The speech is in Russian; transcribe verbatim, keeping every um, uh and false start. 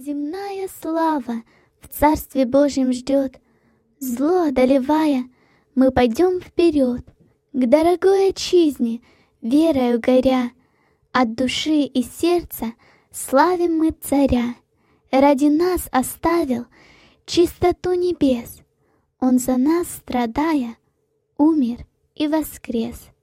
Неземная слава в Царстве Божьем ждет. Зло одолевая, мы пойдем вперед к дорогой отчизне, верою горя. От души и сердца славим мы Царя. Ради нас оставил чистоту небес. Он за нас, страдая, умер и воскрес.